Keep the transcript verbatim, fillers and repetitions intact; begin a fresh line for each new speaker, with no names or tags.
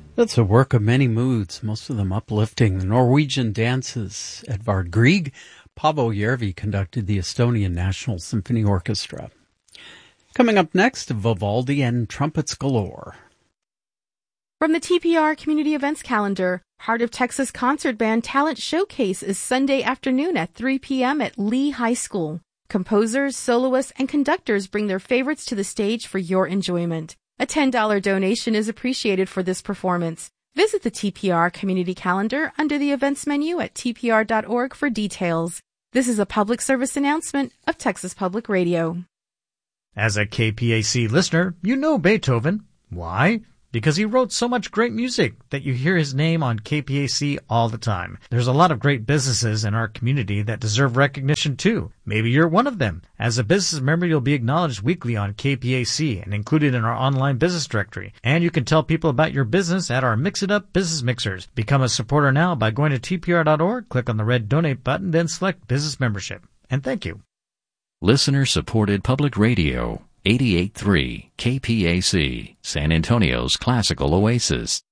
That's a work of many moods, most of them uplifting. The Norwegian dances. Edvard Grieg, Paavo Järvi conducted the Estonian National Symphony Orchestra. Coming up next, Vivaldi and Trumpets Galore.
From the T P R Community Events Calendar, Heart of Texas Concert Band Talent Showcase is Sunday afternoon at three p.m. at Lee High School. Composers, soloists, and conductors bring their favorites to the stage for your enjoyment. A ten dollars donation is appreciated for this performance. Visit the T P R Community Calendar under the events menu at t p r dot org for details. This is a public service announcement of Texas Public Radio.
As a K P A C listener, you know Beethoven. Why? Because he wrote so much great music that you hear his name on K P A C all the time. There's a lot of great businesses in our community that deserve recognition too. Maybe you're one of them. As a business member, you'll be acknowledged weekly on K P A C and included in our online business directory. And you can tell people about your business at our Mix It Up business mixers. Become a supporter now by going to t p r dot org, click on the red donate button, then select business membership. And thank you.
Listener-supported public radio, eighty-eight point three K P A C, San Antonio's classical oasis.